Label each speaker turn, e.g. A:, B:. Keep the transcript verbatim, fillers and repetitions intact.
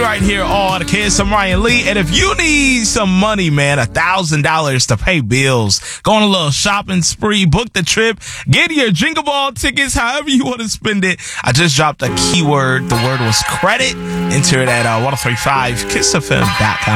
A: right here on the Kids. I'm Ryan Lee. And if you need some money, man, a thousand dollars to pay bills, go on a little shopping spree, book the trip, get your Jingle Ball tickets, however you want to spend it. I just dropped a keyword. The word was credit. Enter it at uh, one oh three five kiss f m dot com.